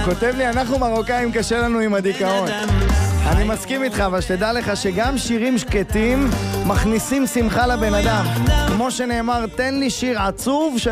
כותב לי, אנחנו מרוקאים קשה לנו עם הדיכאון. אני מסכים איתך, אבל שתדע לך שגם שירים שקטים מכניסים שמחה לבן אדם. כמו שנאמר, תן לי שיר עצוב